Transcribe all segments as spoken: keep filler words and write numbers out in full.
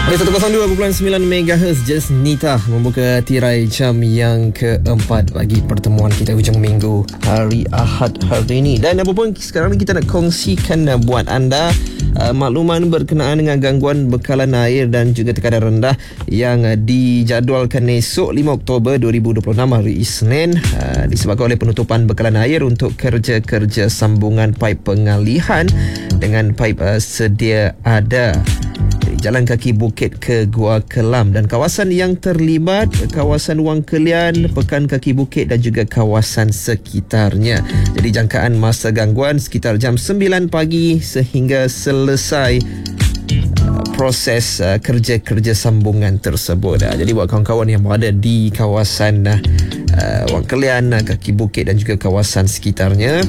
Okay, seratus dua perpuluhan sembilan megahertz Just Nita membuka tirai jam yang keempat bagi pertemuan kita hujung minggu hari Ahad hari ini. Dan apa pun sekarang ni kita nak kongsikan uh, buat anda uh, makluman berkenaan dengan gangguan bekalan air dan juga tekanan rendah yang uh, dijadualkan esok lima Oktober dua ribu dua puluh enam hari Isnin uh, disebabkan oleh penutupan bekalan air untuk kerja-kerja sambungan paip pengalihan dengan paip uh, sedia ada Jalan Kaki Bukit ke Gua Kelam dan kawasan yang terlibat kawasan Wang Kelian, Pekan Kaki Bukit dan juga kawasan sekitarnya. Jadi jangkaan masa gangguan sekitar jam sembilan pagi sehingga selesai uh, proses uh, kerja-kerja sambungan tersebut. Uh, jadi buat kawan-kawan yang berada di kawasan uh, uh, Wang Kelian, uh, Kaki Bukit dan juga kawasan sekitarnya,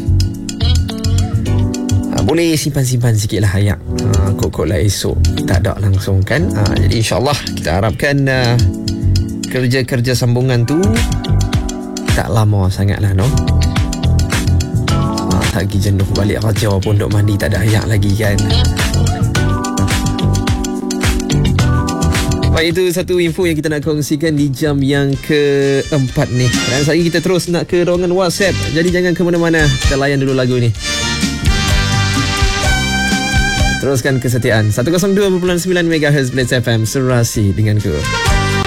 boleh simpan-simpan sikit lah ayak ha, kok-kok lah esok tak ada langsung kan ha, jadi insyaAllah kita harapkan uh, kerja-kerja sambungan tu tak lama sangat lah no ha, tak pergi jenuh balik kerja pun duk mandi tak ada ayak lagi kan. Baik, itu satu info yang kita nak kongsikan di jam yang keempat ni. Dan sekarang kita terus nak ke ruangan WhatsApp, jadi jangan ke mana-mana, kita layan dulu lagu ni. Teruskan kesetiaan seratus dua perpuluhan sembilan megahertz Blitz F M, Serasi denganku.